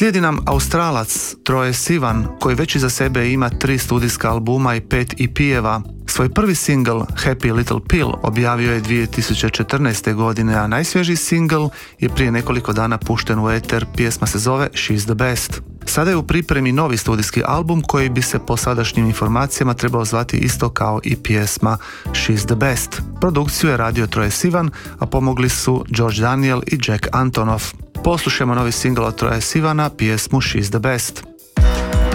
Slijedi nam Australac Troye Sivan, koji već iza sebe ima 3 studijska albuma i 5 EP-eva. Svoj prvi singl Happy Little Pill objavio je 2014. godine, a najsvježiji singl je prije nekoliko dana pušten u eter, pjesma se zove She's the Best. Sada je u pripremi novi studijski album koji bi se po sadašnjim informacijama trebao zvati isto kao i pjesma She's the Best. Produkciju je radio Troye Sivan, a pomogli su George Daniel i Jack Antonoff. Poslušajmo novi singl od Troye Sivana, pjesmu She's the Best.